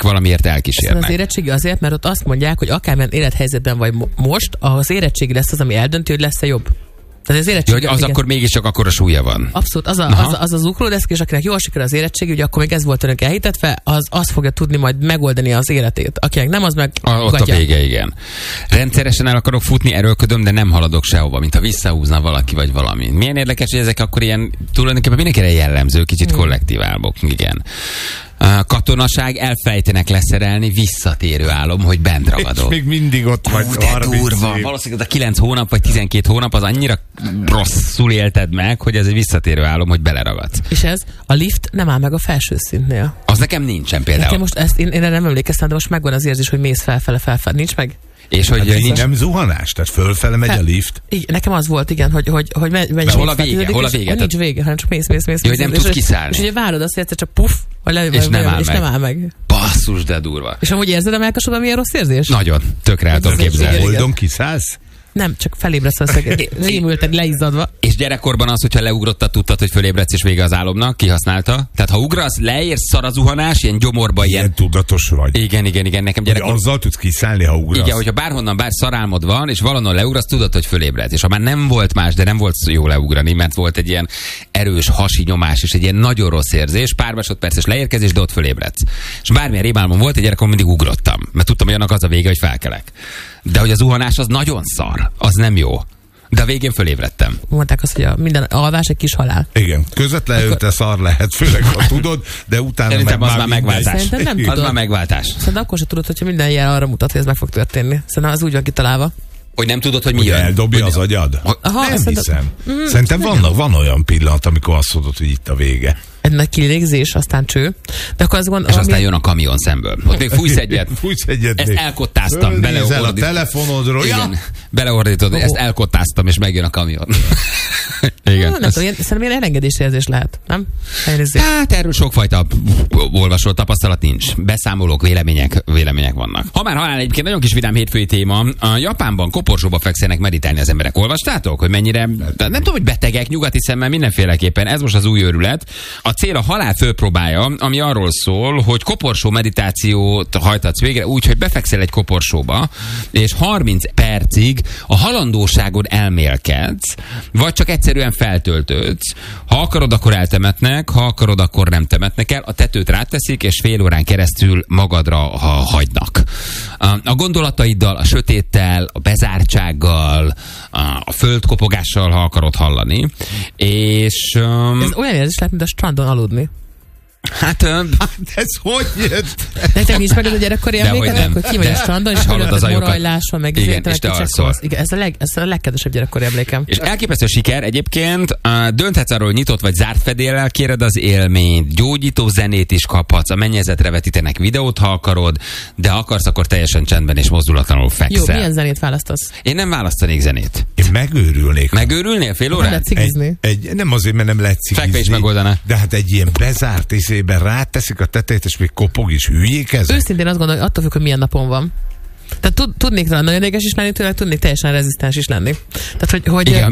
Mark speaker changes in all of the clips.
Speaker 1: valamiért elkísérnek.
Speaker 2: Az érettségi azért, mert ott azt mondják, hogy akármilyen élethelyzetben vagy most, az érettségi lesz az, ami eldönti, hogy lesz-e jobb. Tehát az érettségi,
Speaker 1: hogy az igen. Akkor mégiscsak akkora súlya van.
Speaker 2: Abszolút. Az ugródeszk, és akinek jól sikerül az érettségi, ugye akkor még ez volt önök elhitetve, az fogja tudni majd megoldani az életét. Akinek nem, az meg
Speaker 1: ott a vége, igen. Rendszeresen el akarok futni, erőlködöm, de nem haladok sehova, mint ha visszahúzna valaki vagy valami. Milyen érdekes, hogy ezek akkor ilyen tulajdonképpen mindenkire jellemző, kicsit kollektív álmok, igen. Katonaság, elfejtenek leszerelni, visszatérő álom, hogy bent ragadok.
Speaker 3: És még mindig ott vagy 30
Speaker 1: durva.
Speaker 3: év.
Speaker 1: Valószínűleg a 9 hónap vagy 12 hónap az annyira rosszul élted meg, hogy ez egy visszatérő álom, hogy beleragadsz.
Speaker 2: És ez a lift nem áll meg a felső szintnél.
Speaker 1: Az nekem nincsen például.
Speaker 2: Nekem most ezt én erre nem emlékeztem, de most megvan az érzés, hogy mész felfele. Nincs meg?
Speaker 1: És hogy
Speaker 3: hát nincs nem zuhanás, tehát fölfele megy a lift.
Speaker 2: Igen, nekem az volt, igen, hogy megy.
Speaker 1: Hol a vége? Hol a vége?
Speaker 2: Nincs vége, hanem csak mész.
Speaker 1: Jó, hogy nem tudsz kiszállni.
Speaker 2: És ugye várod azt, hogy egyszer csak puff,
Speaker 1: és nem áll
Speaker 2: meg.
Speaker 1: Basszus, de durva.
Speaker 2: És amúgy érzed a melkasodban milyen rossz érzés?
Speaker 1: Nagyon, tökre el tudom képzelni.
Speaker 3: Oldon kiszállsz?
Speaker 2: Nem, csak felébredsz az, hogy rémülted, leizzadva.
Speaker 1: És gyerekkorban az, hogyha leugrottad, tudtad, hogy fölébredsz és vége az álomnak, kihasználta. Tehát ha ugrasz, leérsz, szar a zuhanás, ilyen gyomorba, ilyen
Speaker 3: tudatos vagy.
Speaker 1: Igen, nekem gyerekkorban.
Speaker 3: Azzal tudsz kiszállni, ha ugrasz.
Speaker 1: Igen, hogyha bárhonnan bár szarálmod van, és valahonnan leugrasz, tudod, hogy fölébredsz. És ha már nem volt más, de nem volt jó leugrani, mert volt egy ilyen erős hasi nyomás, és egy ilyen nagyon rossz érzés, pár másodperces leérkezés, de ott fölébredsz. És bármilyen rémálmom volt, egy gyerekkorban mindig ugrottam, mert tudtam, hogy annak az a vége, hogy felkelek. De hogy a zuhanás az nagyon szar, az nem jó. De a végén fölébredtem.
Speaker 2: Mondták azt, hogy minden alvás egy kis halál.
Speaker 3: Igen, közvetlenül te szar lehet, főleg ha tudod, de utána
Speaker 1: szerintem az már megváltás.
Speaker 2: Szerintem nem
Speaker 1: az már megváltás.
Speaker 2: Szerintem akkor sem tudod, hogyha minden jel arra mutat, hogy ez meg fog történni. Szerintem az úgy van kitalálva.
Speaker 1: Hogy nem tudod, hogy mi
Speaker 3: jön.
Speaker 1: Eldobja
Speaker 3: az agyad?
Speaker 2: Aha,
Speaker 3: nem hiszem. Szerintem van olyan pillanat, amikor azt mondod, hogy itt a vége.
Speaker 2: Ennek kilégzés, aztán cső. De akkor azt
Speaker 1: és aztán jön a kamion szemből. Ott még fújsz egyet. Ezt elkottáztam.
Speaker 3: Beleordítod a telefonodról.
Speaker 1: Igen, beleordítod, ezt elkottáztam, és megjön a kamion. Igen.
Speaker 2: Nem tudom, szerintem ilyen elengedésérzés lehet, nem?
Speaker 1: Hát erről sokfajta olvasó tapasztalat nincs. Beszámolók, vélemények vannak. Ha már halál, egyébként nagyon kis vidám hétfői téma. A Japánban koporsóba fekszenek meditálni az emberek. Olvastátok, hogy mennyire, nem tudom, hogy betegek, nyugati szemmel mindenféleképpen. Ez most az új őrület. A cél a halál fölpróbája, ami arról szól, hogy koporsó meditációt hajtatsz végre úgy, hogy befekszel egy koporsóba, és 30 percig a halandóságon elmélkedsz, vagy csak egyszerűen feltöltődsz. Ha akarod, akkor eltemetnek, ha akarod, akkor nem temetnek el. A tetőt ráteszik, és fél órán keresztül magadra hagynak. A gondolataiddal, a sötéttel, a bezártsággal, a földkopogással, ha akarod hallani. És...
Speaker 2: ez olyan érzés lehet, mint a strandon aludni.
Speaker 1: Hát
Speaker 3: ez hogy jött?
Speaker 2: De te nincs meg az a gyerekkori emlékedek, hogy ki vagy a strandon, és hallod a morajláson, meg
Speaker 1: igen, és te alszol.
Speaker 2: Igen, ez a legkedvesebb gyerekkori emlékem.
Speaker 1: És elképesztő siker egyébként, dönthetsz arról, hogy nyitott vagy zárt fedéllel kéred az élményt, gyógyító zenét is kaphatsz, a mennyezetre vetítenek videót, ha akarod, de akarsz, akkor teljesen csendben és mozdulatlanul fekszel.
Speaker 2: Jó, milyen zenét választasz?
Speaker 1: Én nem választanék zenét.
Speaker 3: Én megőrülnék.
Speaker 1: Megőrülnél fél órát?
Speaker 2: Nem lehet cigizni.
Speaker 3: Nem azért, mert nem lehet cigizni.
Speaker 1: Fekve is megoldaná.
Speaker 3: De hát egy ilyen bezárt izében ráteszik a tetejét, és még kopog is, hülyék ezek.
Speaker 2: Őszintén azt gondolom, hogy attól függ, hogy milyen napon van. Tehát tudnék talán nagyon éges is lenni, tőle tudnék teljesen rezisztens is lenni. Tehát, hogy
Speaker 1: igen,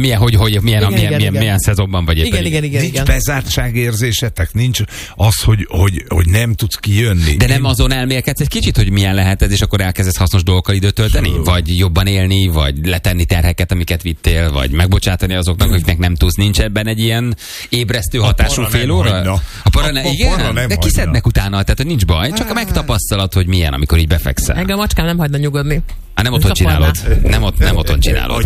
Speaker 1: milyen szezonban vagy éppen.
Speaker 2: Igen.
Speaker 3: Nincs bezártságérzésetek, nincs az, hogy nem tudsz kijönni.
Speaker 1: De nem azon elmélkedsz egy kicsit, hogy milyen lehet ez, és akkor elkezdesz hasznos dolgokkal időt tölteni? Vagy jobban élni, vagy letenni terheket, amiket vittél, vagy megbocsátani azoknak, akiknek nem tudsz. Nincs ebben egy ilyen ébresztő hatású fél óra? A para igen, de kiszednek utána, tehát nincs baj, csak a megtapasztalat, hogy milyen, amikor így befekszel.
Speaker 2: Engem a macskám nem hagyna nyugodni.
Speaker 1: Hát nem otthon csinálod. Nem otthon csinálod.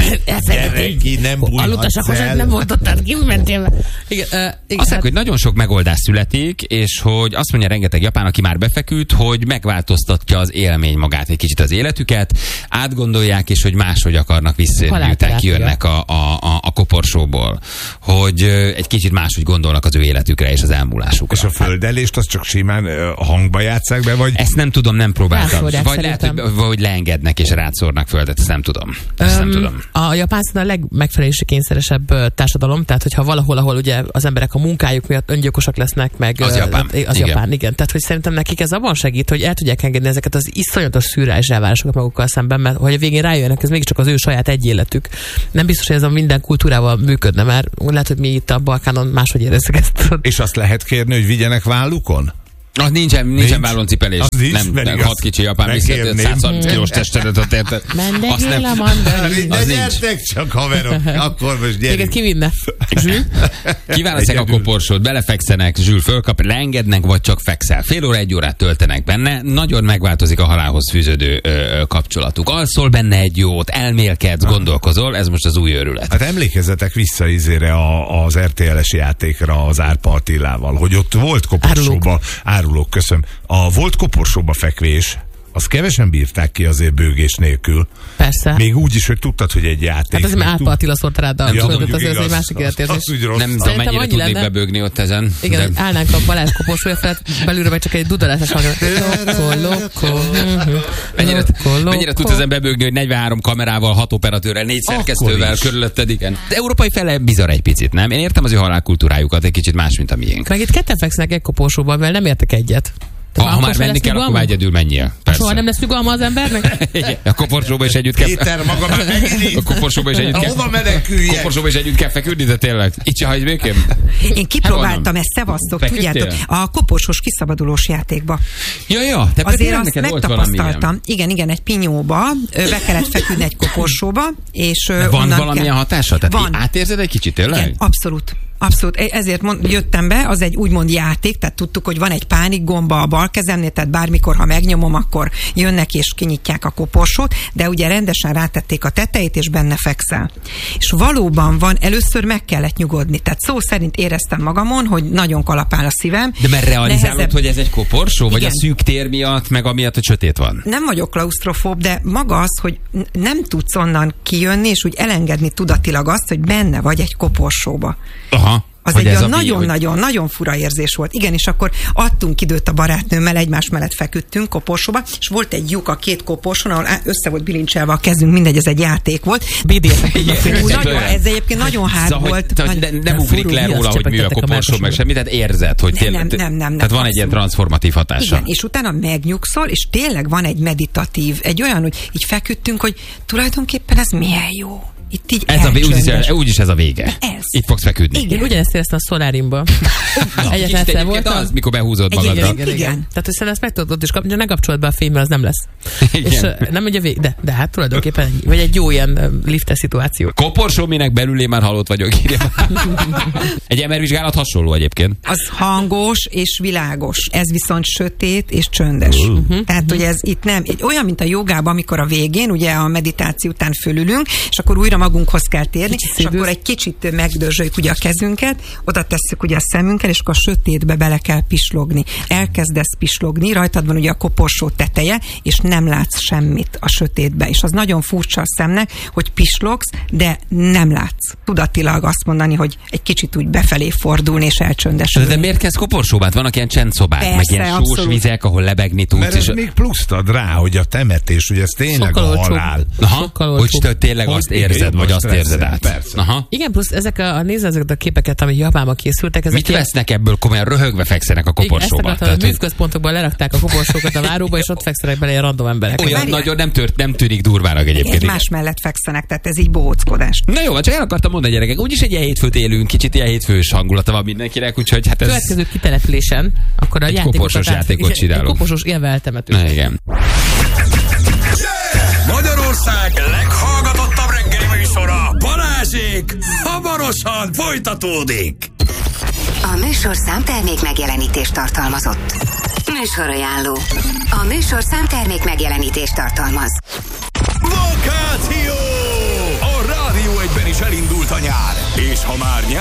Speaker 2: Alutasakhoz nem mondottad, ki mentél.
Speaker 1: Azt mondják, hogy nagyon sok megoldás születik, és hogy azt mondja rengeteg japán, aki már befeküdt, hogy megváltoztatja az élmény magát egy kicsit az életüket, átgondolják, és hogy máshogy akarnak visszajönni, miután kijönnek a koporsóból. Hogy egy kicsit máshogy gondolnak az ő életükre és az elmúlásukra.
Speaker 3: És a földelést azt csak simán hangba játsszák be, vagy?
Speaker 1: Ezt nem tudom, nem próbáltam.
Speaker 2: Rászórják,
Speaker 1: vagy lehet, hogy leengednek és rátszórnak földet, ezt nem tudom.
Speaker 2: A Japán a legmegfelelési kényszeresebb társadalom, tehát hogyha valahol, ahol ugye az emberek a munkájuk miatt öngyilkosak lesznek, meg
Speaker 1: az Japán.
Speaker 2: Igen. Tehát, hogy szerintem nekik ez abban segít, hogy el tudják engedni ezeket az iszonyatos szürreális elvárásokat magukkal szemben, mert hogy a végén rájönnek, ez mégiscsak az ő saját egy életük. Nem biztos, hogy ez a minden kultúrával működne, mert lehet, hogy mi itt a Balkánon máshogy érezzük ezt.
Speaker 3: És azt lehet kérni, hogy vigyenek vállukon?
Speaker 1: Az nincsen válloncipelés. Nem, 6 kicsi japán viszont 130 kilós testeredet érted.
Speaker 2: Mendegél a mandarin.
Speaker 3: Az gyertek csak, haverok. Akkor most gyerünk.
Speaker 2: Téged kivinne. Zsül?
Speaker 1: Kiválasztják a koporsót, belefekszenek, Zsül fölkap, leengednek, vagy csak fekszel. Fél óra, 1 órát töltenek benne, nagyon megváltozik a halálhoz fűződő kapcsolatuk. Alszol benne egy jót, elmélkedsz, gondolkozol, ez most az új őrület.
Speaker 3: Hát emlékezzetek vissza izére az RTL-es játékra az Árpa Attilával, hogy ott volt koporsóba, árulók, köszönöm, volt koporsóba fekvés, azt kevesen bírták ki azért bőgés nélkül.
Speaker 2: Persze.
Speaker 3: Még úgy is, hogy tudtad, hogy egy játék.
Speaker 2: Hát azért Árpa Attila szólt rád a földet, azért egy másik életérzés.
Speaker 1: Nem tudom, mennyire tudnék bebőgni ott ezen.
Speaker 2: Igen, állnánk a Balázs koporsója felett, belülről vagy csak egy dudalásás hallgató.
Speaker 1: Mennyire tudsz ezen bebőgni, hogy 43 kamerával, 6 operatőrrel, 4 szerkesztővel körülötted, igen. De európai fele bizarr egy picit, nem? Én értem az ő halálkultúrájukat, egy kicsit más, mint a miénk.
Speaker 2: Meg itt ketten feksznek egy koporsóban, mert nem értek egyet.
Speaker 1: Ha már menni kell, akkor egyedül menjél.
Speaker 2: Soha nem lesz nyugalma az embernek?
Speaker 1: A koporsóba is együtt kell.
Speaker 3: Péter, maga már megint.
Speaker 1: A koporsóba is együtt kell.
Speaker 3: Hova meneküljek?
Speaker 1: Koporsóba is együtt kell feküdni, de tényleg. Itt se hagyj békém.
Speaker 4: Én kipróbáltam ezt, szevasztok, tudjátok, a koporsós kiszabadulós játékba.
Speaker 1: Ja, te
Speaker 4: azért azt megtapasztaltam. Igen, egy pinyóba, be kellett feküdni egy koporsóba, és
Speaker 1: van valamilyen hatása? Tehát
Speaker 4: van.
Speaker 1: Átérzed egy kicsit, tényleg?
Speaker 4: Igen, abszolút. Ezért jöttem be, az egy úgymond játék, tehát tudtuk, hogy van egy pánik gomba a bal kezemnél, tehát bármikor, ha megnyomom, akkor jönnek és kinyitják a koporsót, de ugye rendesen rátették a tetejét, és benne fekszel. És valóban van, először meg kellett nyugodni, tehát szó szerint éreztem magamon, hogy nagyon kalapál a szívem.
Speaker 1: De mert realizálod, hogy ez egy koporsó?
Speaker 4: Igen.
Speaker 1: Vagy a szűk tér miatt, meg amiatt, hogy sötét van?
Speaker 4: Nem vagyok klausztrofób, de maga az, hogy nem tudsz onnan kijönni, és úgy elengedni tudatilag azt, hogy benne vagy egy koporsóba.
Speaker 1: Aha.
Speaker 4: Az egy olyan nagyon fura érzés volt. Igen, és akkor adtunk időt a barátnőmmel, egymás mellett feküdtünk koporsóba, és volt egy lyuk a 2 koporsón, ahol össze volt bilincselve a kezünk, mindegy, ez egy játék volt. Ez egyébként nagyon hard volt.
Speaker 1: Nem ugrik le róla, hogy mi a koporsó, meg semmi, tehát érzed, hogy tényleg.
Speaker 4: Nem.
Speaker 1: Tehát van egy ilyen transformatív hatása.
Speaker 4: Igen, és utána megnyugszol, és tényleg van egy meditatív, egy olyan, hogy így feküdtünk, hogy tulajdonképpen ez milyen jó. Itt így
Speaker 1: úgyis ez a vége.
Speaker 4: Ez.
Speaker 1: Itt fogsz feküdni.
Speaker 2: Igen, ugyanezt éreztem a Szolárimban.
Speaker 1: Egyetlen voltam. Az, mikor behúzod magadra.
Speaker 4: Igen.
Speaker 2: Tehát, hogy szerintem ezt meg tudod is kapni, ne kapcsolod be a fényben, az nem lesz. És nem ugye de hát tulajdonképpen vagy egy jó ilyen liftes szituáció.
Speaker 1: Koporsó, minek belül én már halott vagyok. Egy MR-vizsgálat hasonló egyébként.
Speaker 4: Az hangos és világos. Ez viszont sötét és csöndes. Tehát, hogy ez itt nem, olyan, mint a jogában, amikor a végén, ugye a meditáció után fölülünk, és akkor újra magunkhoz kell térni, és akkor egy kicsit megdörzsöljük ugye a kezünket, oda tesszük ugye a szemünket, és akkor a sötétbe bele kell pislogni. Elkezdesz pislogni, rajtad van ugye a koporsó teteje, és nem látsz semmit a sötétbe. És az nagyon furcsa a szemnek, hogy pislogsz, de nem látsz. Tudatilag azt mondani, hogy egy kicsit úgy befelé fordulni és elcsöndesülni.
Speaker 1: De miért kezd koporsóbát? Vannak ilyen csendszobák,
Speaker 4: persze,
Speaker 1: meg ilyen sós
Speaker 4: abszolút.
Speaker 1: vizek, ahol lebegni tudsz.
Speaker 3: Mert ez még pluszt ad rá, hogy a temetés, ugye ez tényleg a halál.
Speaker 1: Hogy te tényleg azt érzed, vagy azt érzed át.
Speaker 3: Persze.
Speaker 1: Aha.
Speaker 2: Igen, plusz nézd ezeket a képeket, amik Japánban készültek.
Speaker 1: Mit vesznek ebből? Komolyan röhögve fekszenek a koporsóba.
Speaker 2: Ezt akartam, a művközpontokban lerakták a koporsókat a váróba, és ott fekszenek bele ilyen random emberek.
Speaker 1: Olyan nagyon nem tűnik durvának egyébként.
Speaker 4: Más mellett fekszenek, tehát ez így bohóckodás.
Speaker 1: Na jó, csak el akartam mondani, gyerekek, úgyis egy ilyen hétfőt élünk, kicsit ilyen hétfős hangulata van mindenkinek, úgyhogy hát ez...
Speaker 2: Következő kitelepülésen, akkor a
Speaker 1: koporsós játékot csinálunk.
Speaker 2: Koporsós élve eltemető.
Speaker 1: Igen.
Speaker 5: Magyarország leghallgatottabb reggeli műsora, Balázsék, hamarosan folytatódik.
Speaker 6: A műsor számtermék megjelenítést tartalmazott. Műsorajánló. A műsor számtermék megjelenítést tartalmaz.
Speaker 5: Vakáció! A Rádió 1-ben is elindult a nyár, és ha már nyár,